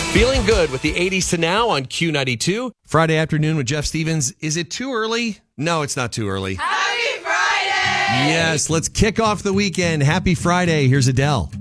Feeling good with the 80s to now on Q92. Friday afternoon with Jeff Stevens. Is it too early? No, it's not too early. Happy Friday! Yes, let's kick off the weekend. Happy Friday. Here's Adele.